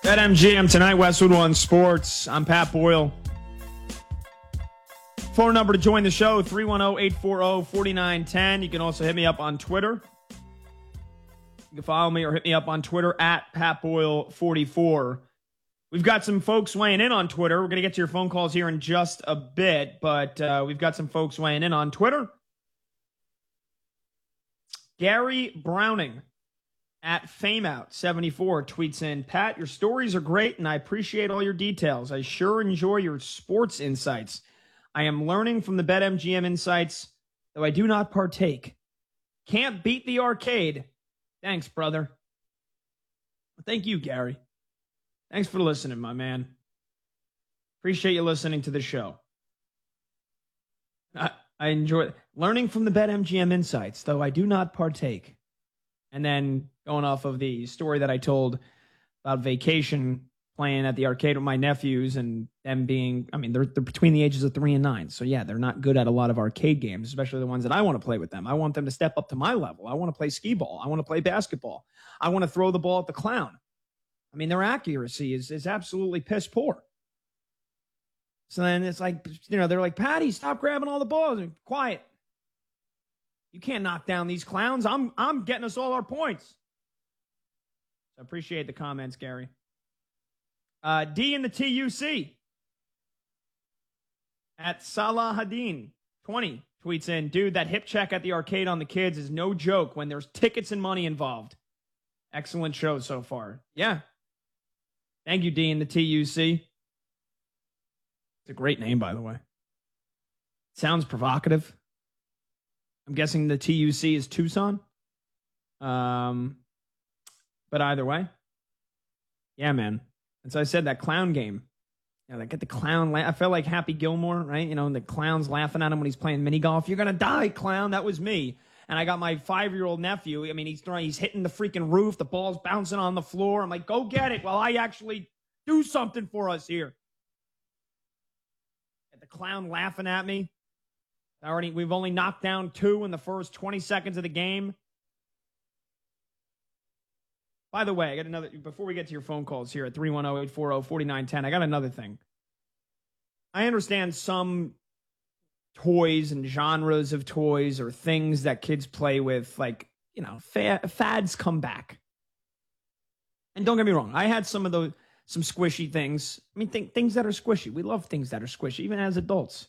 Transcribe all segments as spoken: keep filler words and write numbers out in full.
BetMGM tonight, Westwood One Sports. I'm Pat Boyle. Phone number to join the show, three one zero, eight four zero, four nine one zero. You can also hit me up on Twitter. You can follow me or hit me up on Twitter at Pat Boyle forty-four. We've got some folks weighing in on Twitter. We're going to get to your phone calls here in just a bit, but uh, we've got some folks weighing in on Twitter. Gary Browning at FameOut seventy-four tweets in, Pat, your stories are great and I appreciate all your details. I sure enjoy your sports insights. I am learning from the BetMGM insights, though I do not partake. Can't beat the arcade. Thanks, brother. Thank you, Gary. Thanks for listening, my man. Appreciate you listening to the show. I, I enjoy learning from the BetMGM insights, though I do not partake. And then going off of the story that I told about vacation playing at the arcade with my nephews and them being, I mean, they're, they're between the ages of three and nine. So, yeah, they're not good at a lot of arcade games, especially the ones that I want to play with them. I want them to step up to my level. I want to play skee ball. I want to play basketball. I want to throw the ball at the clown. I mean, their accuracy is, is absolutely piss poor. So then it's like, you know, they're like, Patty, stop grabbing all the balls. And quiet. You can't knock down these clowns. I'm I'm getting us all our points. So I appreciate the comments, Gary. Uh, D in the T U C at Salahadin twenty tweets in, dude, that hip check at the arcade on the kids is no joke when there's tickets and money involved. Excellent show so far. Yeah. Thank you, D in the T U C. It's a great name, by the way. Sounds provocative. I'm guessing the T U C is Tucson. Um, but either way, yeah, man. As I said, that clown game. You know, like get the clown. La- I felt like Happy Gilmore, right? You know, and the clown's laughing at him when he's playing mini golf. You're gonna die, clown. That was me. And I got my five-year-old nephew. I mean, he's throwing, he's hitting the freaking roof. The ball's bouncing on the floor. I'm like, go get it while I actually do something for us here. And the clown laughing at me. I already, we've only knocked down two in the first twenty seconds of the game. By the way, I got another, before we get to your phone calls here at three one zero, eight four zero, four nine one zero, I got another thing. I understand some toys and genres of toys or things that kids play with, like, you know, fa- fads come back. And don't get me wrong, I had some of those, some squishy things. I mean, th- things that are squishy. We love things that are squishy, even as adults.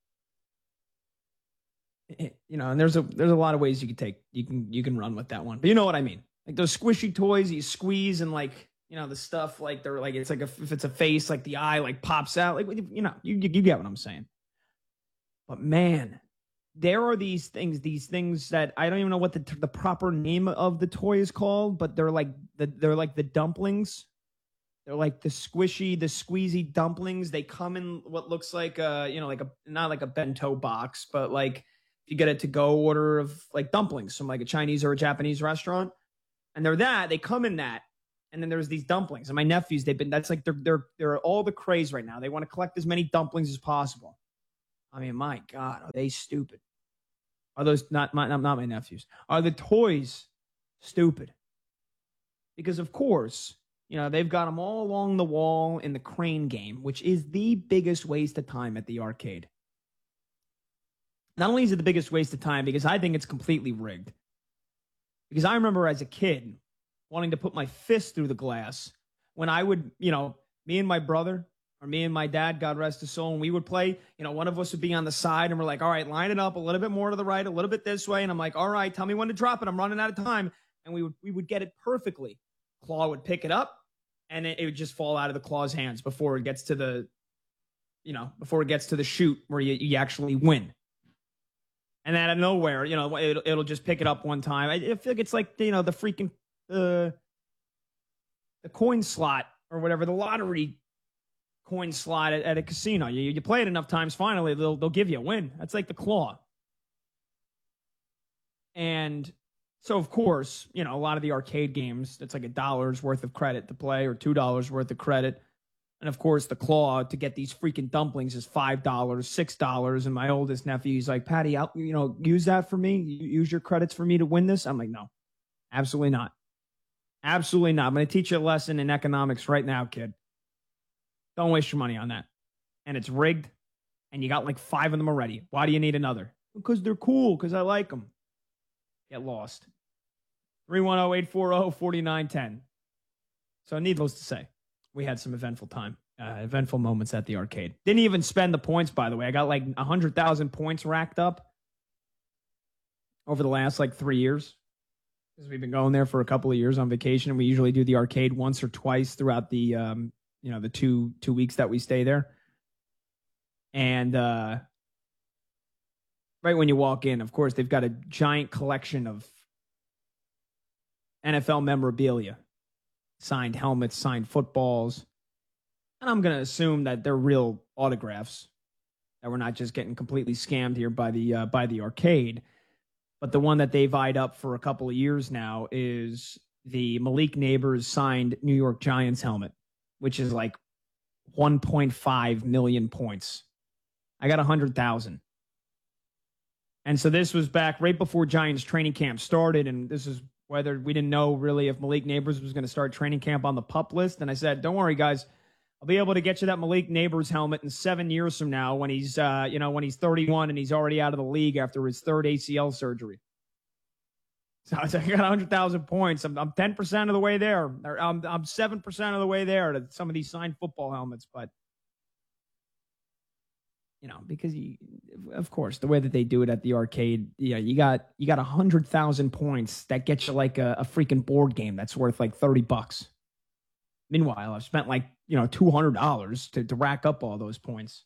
You know, and there's a there's a lot of ways you can take you can you can run with that one, but you know what I mean. Like those squishy toys, you squeeze and like, you know, the stuff like they're like it's like a, if it's a face, like the eye like pops out, like, you know, you you get what I'm saying. But man, there are these things these things that I don't even know what the the proper name of the toy is called, but they're like the they're like the dumplings. They're like the squishy, the squeezy dumplings. They come in what looks like a, you know, like a not like a bento box, but like you get a to-go order of like dumplings from like a Chinese or a Japanese restaurant. And they're that, they come in that. And then there's these dumplings. And my nephews, they've been, that's like, they're, they're, they're all the craze right now. They want to collect as many dumplings as possible. I mean, my God, are they stupid? Are those, not my, not my nephews. Are the toys stupid? Because of course, you know, they've got them all along the wall in the crane game, which is the biggest waste of time at the arcade. Not only is it the biggest waste of time, because I think it's completely rigged. Because I remember as a kid wanting to put my fist through the glass when I would, you know, me and my brother or me and my dad, God rest his soul, and we would play, you know, one of us would be on the side and we're like, all right, line it up a little bit more to the right, a little bit this way. And I'm like, all right, tell me when to drop it. I'm running out of time. And we would, we would get it perfectly. Claw would pick it up and it, it would just fall out of the claw's hands before it gets to the, you know, before it gets to the chute where you, you actually win. And then out of nowhere, you know, it'll, it'll just pick it up one time. I, I feel like it's like, you know, the freaking, uh, the coin slot or whatever, the lottery coin slot at, at a casino. You, you play it enough times, finally, they'll, they'll give you a win. That's like the claw. And so, of course, you know, a lot of the arcade games, it's like a dollar's worth of credit to play or two dollars worth of credit. And of course, the claw to get these freaking dumplings is five dollars, six dollars. And my oldest nephew, he's like, Patty, I'll, you know, use that for me. Use your credits for me to win this. I'm like, no, absolutely not. Absolutely not. I'm going to teach you a lesson in economics right now, kid. Don't waste your money on that. And it's rigged, and you got like five of them already. Why do you need another? Because they're cool, because I like them. Get lost. three one zero, eight four zero, four nine one zero. So needless to say, we had some eventful time, uh, eventful moments at the arcade. Didn't even spend the points, by the way. I got like one hundred thousand points racked up over the last like three years. Because we've been going there for a couple of years on vacation, and we usually do the arcade once or twice throughout the um, you know, the two two weeks that we stay there. And uh, right when you walk in, of course, they've got a giant collection of N F L memorabilia, signed helmets, signed footballs, and I'm going to assume that they're real autographs, that we're not just getting completely scammed here by the uh, by the arcade. But the one that they've eyed up for a couple of years now is the Malik Neighbors signed New York Giants helmet, which is like one point five million points. I got one hundred thousand. And so this was back right before Giants training camp started, and this is whether we didn't know really if Malik Neighbors was going to start training camp on the PUP list. And I said, don't worry, guys. I'll be able to get you that Malik Neighbors helmet in seven years from now when he's, uh, you know, when he's thirty-one and he's already out of the league after his third A C L surgery. So I got one hundred thousand points. I'm, I'm ten percent of the way there. I'm, I'm seven percent of the way there to some of these signed football helmets. But, you know, because, you, of course, the way that they do it at the arcade, yeah, you got you got one hundred thousand points that gets you like a, a freaking board game that's worth like thirty bucks. Meanwhile, I've spent like, you know, two hundred dollars to, to rack up all those points.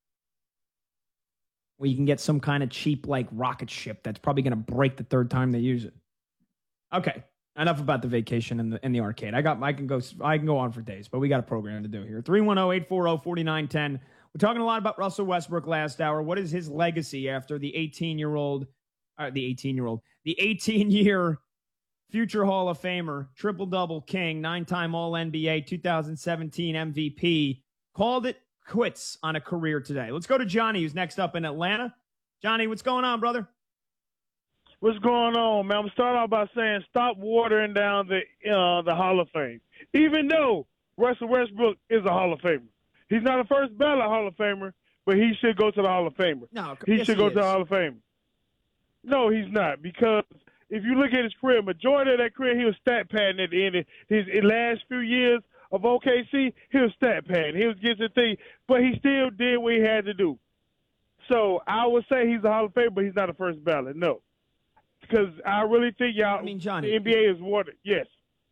Where you can get some kind of cheap, like, rocket ship that's probably going to break the third time they use it. Okay, enough about the vacation in the in the arcade. I got I can go I can go on for days, but we got a program to do here. three one zero, eight four zero, four nine one zero. We're talking a lot about Russell Westbrook last hour. What is his legacy after the eighteen-year-old, uh, the eighteen-year-old, the eighteen-year future Hall of Famer, triple-double king, nine-time All N B A, two thousand seventeen M V P, called it quits on a career today. Let's go to Johnny, who's next up in Atlanta. Johnny, what's going on, brother? What's going on, man? I'm gonna start off by saying stop watering down the uh, the Hall of Fame. Even though Russell Westbrook is a Hall of Famer, he's not a first ballot Hall of Famer, but he should go to the Hall of Famer. No, he yes, should he go is. to the Hall of Fame. No, he's not, because if you look at his career, majority of that career, he was stat padding at the end of his, his last few years of O K C. He was stat padding. He was getting the thing, but he still did what he had to do. So I would say he's a Hall of Famer, but he's not a first ballot. No. Because I really think y'all, I mean, Johnny, the N B A is watered. Yes.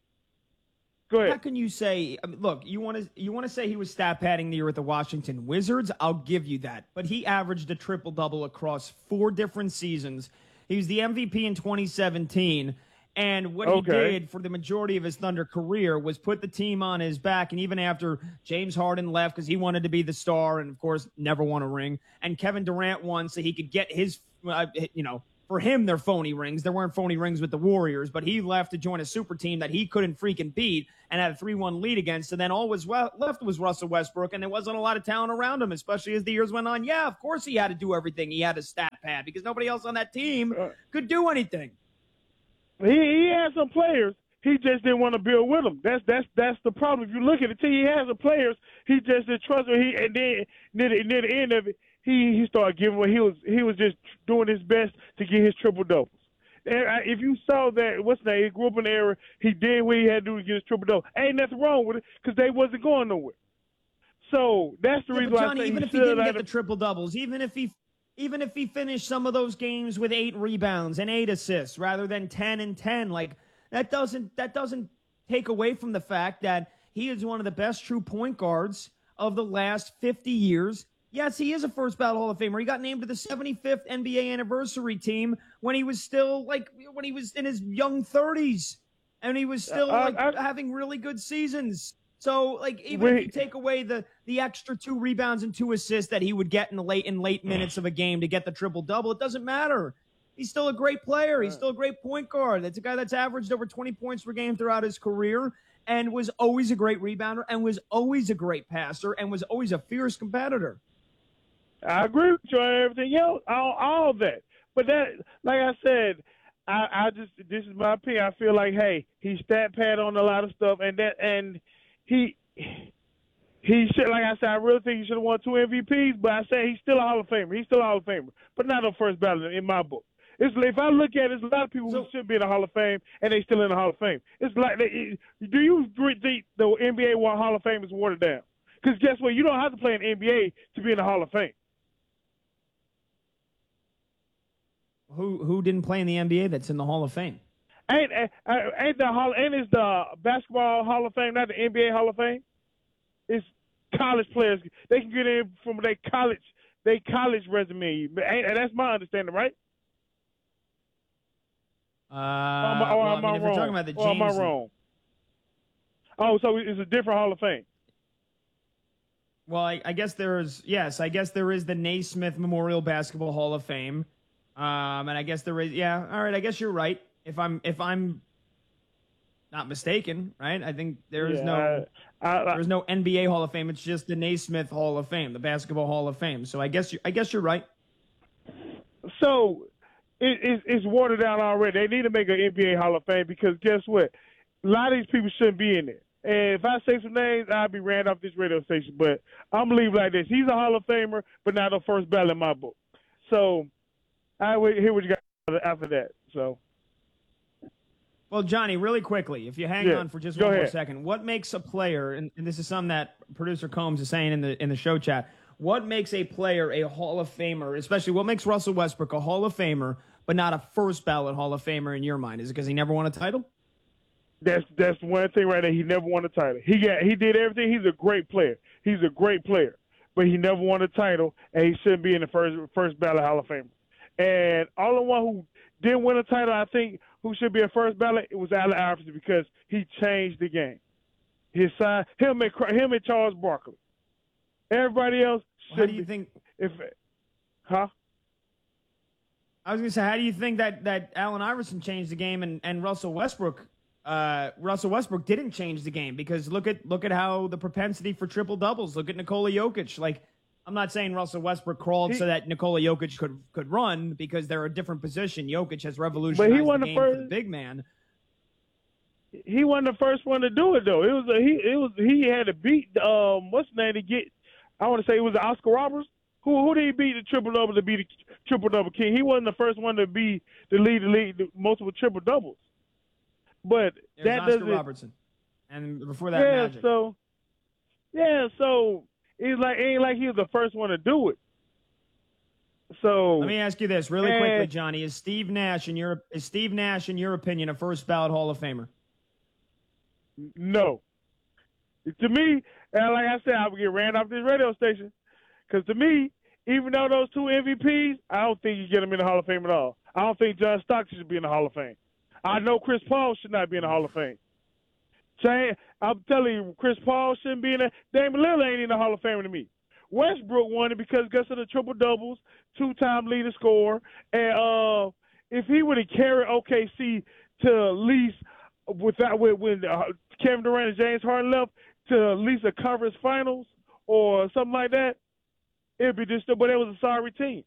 Go ahead. How can you say? I mean, look, you want to you want to say he was stat padding the year with the Washington Wizards? I'll give you that. But he averaged a triple double across four different seasons. He was the M V P in twenty seventeen, and what Okay. he did for the majority of his Thunder career was put the team on his back. And even after James Harden left because he wanted to be the star, and of course never won a ring, and Kevin Durant won so he could get his, uh, you know. For him, they're phony rings. There weren't phony rings with the Warriors, but he left to join a super team that he couldn't freaking beat and had a three one lead against. And then all was well, left was Russell Westbrook, and there wasn't a lot of talent around him, especially as the years went on. Yeah, of course he had to do everything. He had a stat pad because nobody else on that team could do anything. He, he had some players. He just didn't want to build with them. That's that's that's the problem. If you look at the team, he has the players. He just didn't trust them. He and then near the, near the end of it, he he started giving away. He was he was just doing his best to get his triple doubles. And I, if you saw that, what's that? He grew up in the era. He did what he had to do to get his triple double. Ain't nothing wrong with it because they wasn't going nowhere. So that's the Yeah, reason but why Johnny, I say even he if he should didn't have get the triple doubles, even if he even if he finished some of those games with eight rebounds and eight assists rather than ten and ten, like that doesn't that doesn't take away from the fact that he is one of the best true point guards of the last fifty years. Yes, he is a first ballot Hall of Famer. He got named to the seventy-fifth N B A anniversary team when he was still like when he was in his young thirties, and he was still Uh, like I- having really good seasons. So, like, even Wait. if you take away the the extra two rebounds and two assists that he would get in the late in late minutes of a game to get the triple double, it doesn't matter. He's still a great player. He's still a great point guard. That's a guy that's averaged over twenty points per game throughout his career and was always a great rebounder and was always a great passer and was always a fierce competitor. I agree with you on everything else, all, all that. But that, like I said, I, I just this is my opinion. I feel like, hey, he stat pad on a lot of stuff, and that and he he should, like I said, I really think he should have won two M V Ps. But I say he's still a Hall of Famer. He's still a Hall of Famer, but not on first ballot in my book. It's if I look at it, there's a lot of people So, who should be in the Hall of Fame and they still in the Hall of Fame. It's like, they, do you think the N B A Hall of Fame is watered down? Because guess what? You don't have to play in the N B A to be in the Hall of Fame. who who didn't play in the N B A that's in the Hall of Fame? Ain't ain't the Hall? Ain't is the Basketball Hall of Fame, not the N B A Hall of Fame? It's college players. They can get in from their college, their college resume. And that's my understanding, right? Uh, or am I, or well, am I mean, I if wrong? we're talking about the James, or am I wrong? Oh, so it's a different Hall of Fame. Well, I, I guess there's yes, I guess there is the Naismith Memorial Basketball Hall of Fame, um, and I guess there is yeah. All right, I guess you're right. If I'm if I'm not mistaken, right? I think there is yeah, no I, I, there's no N B A Hall of Fame. It's just the Naismith Hall of Fame, the Basketball Hall of Fame. So I guess you I guess you're right. So it, it, it's watered down already. They need to make an N B A Hall of Fame because guess what? A lot of these people shouldn't be in there. And if I say some names, I'll be ran off this radio station. But I'm going to leave it like this. He's a Hall of Famer, but not a first ballot in my book. So I will hear what you got after that. So. Well, Johnny, really quickly, if you hang yeah, on for just one one ahead. more second, what makes a player, and, and this is something that producer Combs is saying in the in the show chat, what makes a player a Hall of Famer, especially what makes Russell Westbrook a Hall of Famer, but not a first ballot Hall of Famer in your mind? Is it because he never won a title? That's that's one thing right there. He never won a title. He got he did everything. He's a great player. He's a great player, but he never won a title, and he shouldn't be in the first first ballot Hall of Famer. And all the one who didn't win a title, I think, who should be a first ballot, it was Allen Iverson because he changed the game. His side, him and him and Charles Barkley. Everybody else should. How do you be, think? If, huh? I was going to say, how do you think that that Allen Iverson changed the game and, and Russell Westbrook? Uh, Russell Westbrook didn't change the game because look at look at how the propensity for triple doubles. Look at Nikola Jokic. Like, I'm not saying Russell Westbrook crawled he, so that Nikola Jokic could could run because they're a different position. Jokic has revolutionized but he won the the game first, for the big man. He wasn't the first one to do it though. It was a, he it was he had to beat um what's his name to get. I want to say it was Oscar Roberts. Who who did he beat the triple double to be the triple double king? He wasn't the first one to be the lead the lead the multiple triple doubles. But There's that Oscar doesn't. Robertson, and before that, Yeah, Magic. so yeah, so it's like it ain't like he was the first one to do it. So Let me ask you this really and, quickly, Johnny: Is Steve Nash in your is Steve Nash in your opinion a first ballot Hall of Famer? No. To me, and like I said, I would get ran off this radio station because to me, even though those two M V Ps, I don't think you get them in the Hall of Fame at all. I don't think John Stockton should be in the Hall of Fame. I know Chris Paul should not be in the Hall of Fame. Saying, I'm telling you, Chris Paul shouldn't be in there. Damian Lillard ain't in the Hall of Fame to me. Westbrook won it because guess of the triple doubles, two-time leader scorer, and uh, if he would have carried O K C to at least without when, when uh, Kevin Durant and James Harden left to at least a conference finals or something like that, it'd be just. But it was a sorry team.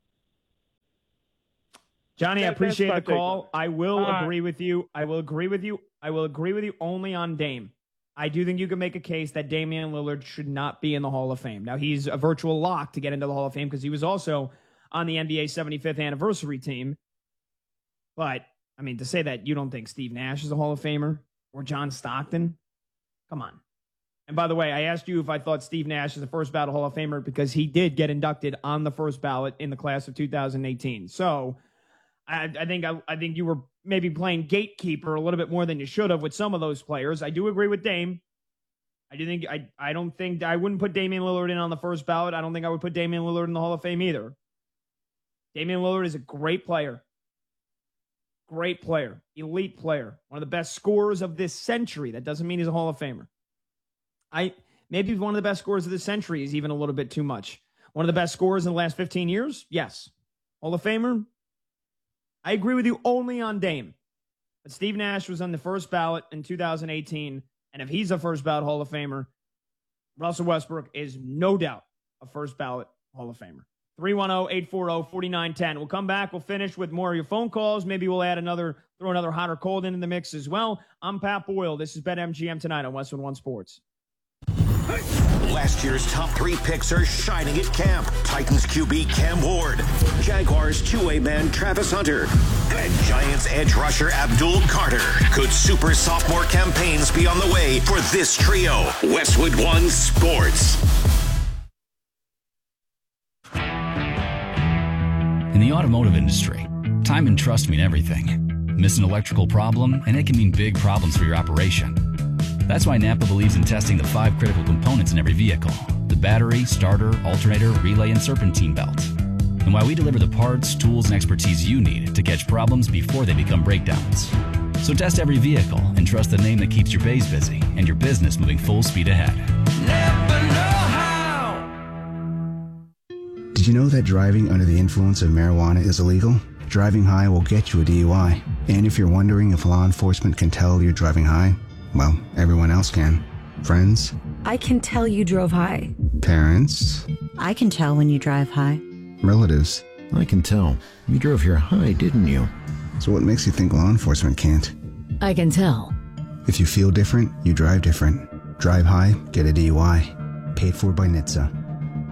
Johnny, That, I appreciate the call. take. I will All agree right. with you. I will agree with you. I will agree with you only on Dame. I do think you can make a case that Damian Lillard should not be in the Hall of Fame. Now, he's a virtual lock to get into the Hall of Fame because he was also on the N B A seventy-fifth anniversary team. But, I mean, to say that you don't think Steve Nash is a Hall of Famer or John Stockton, come on. And by the way, I asked you if I thought Steve Nash is a first ballot Hall of Famer because he did get inducted on the first ballot in the class of two thousand eighteen. So, I, I think I, I think you were maybe playing gatekeeper a little bit more than you should have with some of those players. I do agree with Dame. I do think I I don't think I wouldn't put Damian Lillard in on the first ballot. I don't think I would put Damian Lillard in the Hall of Fame either. Damian Lillard is a great player. Great player. Elite player. One of the best scorers of this century. That doesn't mean he's a Hall of Famer. I maybe one of the best scorers of the century is even a little bit too much. One of the best scorers in the last fifteen years? Yes. Hall of Famer? I agree with you only on Dame. But Steve Nash was on the first ballot in two thousand eighteen, and if he's a first ballot Hall of Famer, Russell Westbrook is no doubt a first ballot Hall of Famer. three one zero, eight four zero, four nine one zero. We'll come back. We'll finish with more of your phone calls. Maybe we'll add another, throw another hot or cold into the mix as well. I'm Pat Boyle. This is BetMGM tonight on Westwood One Sports. Last year's top three picks are shining at camp. Titans Q B Cam Ward, Jaguars two-way man Travis Hunter, and Giants edge rusher Abdul Carter. Could super sophomore campaigns be on the way for this trio? Westwood One Sports. In the automotive industry, time and trust mean everything. Miss an electrical problem, and it can mean big problems for your operation. That's why Napa believes in testing the five critical components in every vehicle: the battery, starter, alternator, relay, and serpentine belt. And why we deliver the parts, tools, and expertise you need to catch problems before they become breakdowns. So test every vehicle and trust the name that keeps your bays busy and your business moving full speed ahead. Never know how. Did you know that driving under the influence of marijuana is illegal? Driving high will get you a D U I. And if you're wondering if law enforcement can tell you're driving high, well, everyone else can. Friends? I can tell you drove high. Parents? I can tell when you drive high. Relatives? I can tell. You drove here high, didn't you? So what makes you think law enforcement can't? I can tell. If you feel different, you drive different. Drive high, get a D U I. Paid for by N H T S A.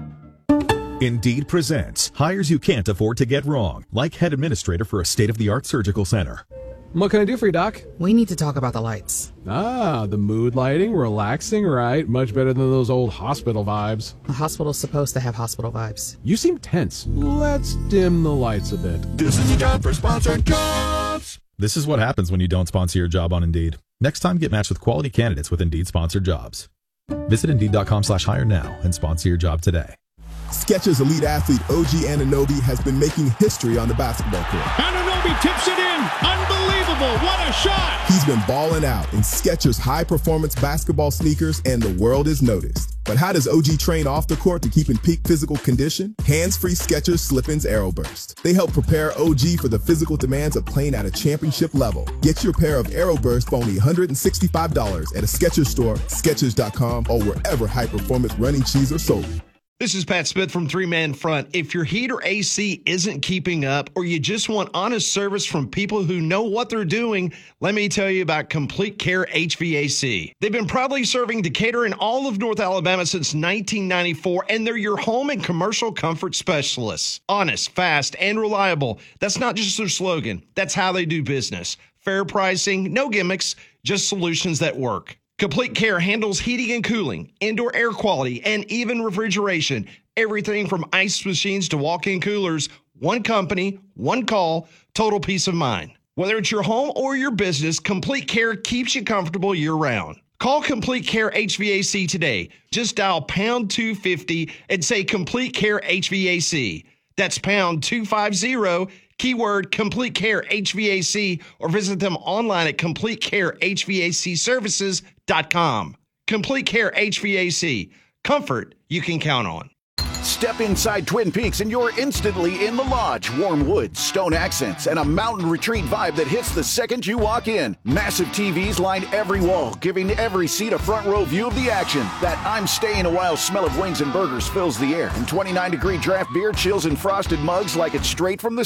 Indeed presents hires you can't afford to get wrong, like head administrator for a state-of-the-art surgical center. What can I do for you, Doc? We need to talk about the lights. Ah, the mood lighting, relaxing, right? Much better than those old hospital vibes. The hospital's supposed to have hospital vibes. You seem tense. Let's dim the lights a bit. This is your job for sponsored jobs. This is what happens when you don't sponsor your job on Indeed. Next time, get matched with quality candidates with Indeed sponsored jobs. Visit Indeed.com slash hire now and sponsor your job today. Skechers elite athlete O G Anunoby has been making history on the basketball court. Anunoby tips it in. Unbelievable. What a shot. He's been balling out in Skechers high-performance basketball sneakers, and the world is noticed. But how does O G train off the court to keep in peak physical condition? Hands-free Skechers Slip-ins Aeroburst. They help prepare O G for the physical demands of playing at a championship level. Get your pair of Aeroburst for only one hundred sixty-five dollars at a Skechers store, Skechers dot com, or wherever high-performance running shoes are sold. This is Pat Smith from Three Man Front. If your heat or A C isn't keeping up, or you just want honest service from people who know what they're doing, let me tell you about Complete Care H V A C. They've been proudly serving Decatur and all of North Alabama since nineteen ninety-four, and they're your home and commercial comfort specialists. Honest, fast, and reliable. That's not just their slogan. That's how they do business. Fair pricing, no gimmicks, just solutions that work. Complete Care handles heating and cooling, indoor air quality, and even refrigeration. Everything from ice machines to walk-in coolers. One company, one call, total peace of mind. Whether it's your home or your business, Complete Care keeps you comfortable year-round. Call Complete Care H V A C today. Just dial pound two fifty and say Complete Care H V A C. That's pound two fifty, keyword Complete Care H V A C, or visit them online at complete care h v a c services dot com. Complete Care H V A C. Comfort you can count on. Step inside Twin Peaks and you're instantly in the lodge. Warm woods, stone accents, and a mountain retreat vibe that hits the second you walk in. Massive T Vs line every wall, giving every seat a front row view of the action. That I'm staying a while smell of wings and burgers fills the air, and twenty-nine degree draft beer chills in frosted mugs like it's straight from the